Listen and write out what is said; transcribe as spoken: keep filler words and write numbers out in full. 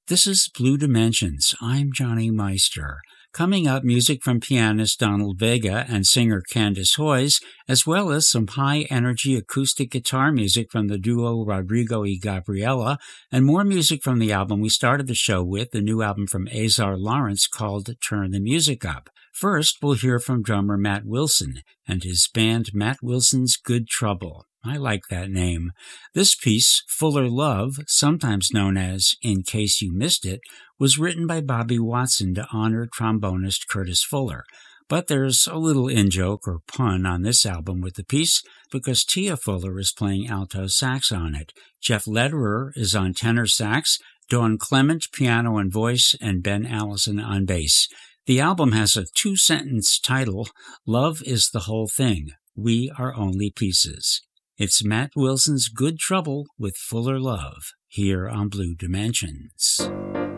This is Blue Dimensions. I'm Johnny Meister. Coming up, music from pianist Donald Vega and singer Candace Hoyes, as well as some high-energy acoustic guitar music from the duo Rodrigo y Gabriela, and more music from the album we started the show with, the new album from Azar Lawrence called Turn the Music Up. First, we'll hear from drummer Matt Wilson and his band Matt Wilson's Good Trouble. I like that name. This piece, Fuller Love, sometimes known as In Case You Missed It, was written by Bobby Watson to honor trombonist Curtis Fuller. But there's a little in-joke or pun on this album with the piece because Tia Fuller is playing alto sax on it. Jeff Lederer is on tenor sax, Dawn Clement piano and voice, and Ben Allison on bass. The album has a two-sentence title, Love is the Whole Thing. We are only pieces. It's Matt Wilson's Good Trouble with Fuller Love, here on Blue Dimensions.